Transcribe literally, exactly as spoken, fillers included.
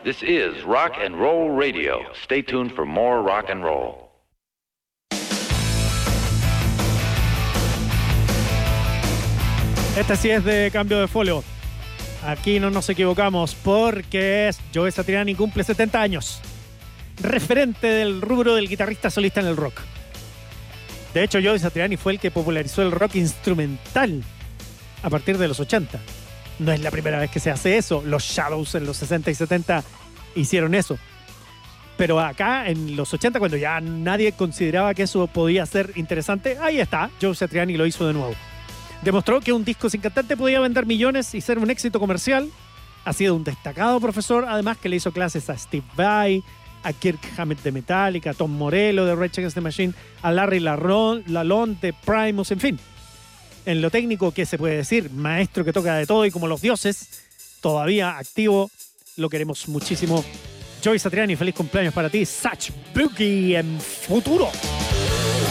This is Rock and Roll Radio. Stay tuned for more rock and roll. Esta sí es de cambio de folio. Aquí no nos equivocamos porque es Joe Satriani, cumple setenta años. Referente del rubro del guitarrista solista en el rock. De hecho, Joe Satriani fue el que popularizó el rock instrumental a partir de los ochenta. No es la primera vez que se hace eso. Los Shadows en los sesenta y setenta hicieron eso. Pero acá, en los ochenta, cuando ya nadie consideraba que eso podía ser interesante, ahí está, Joe Satriani lo hizo de nuevo. Demostró que un disco sin cantante podía vender millones y ser un éxito comercial. Ha sido un destacado profesor, además que le hizo clases a Steve Vai, a Kirk Hammett de Metallica, a Tom Morello de Rage Against the Machine, a Larry Lalonde de Primus, en fin. En lo técnico, ¿qué se puede decir? Maestro que toca de todo y como los dioses, todavía activo, lo queremos muchísimo. Joe Satriani, feliz cumpleaños para ti. Satch Boogie en futuro.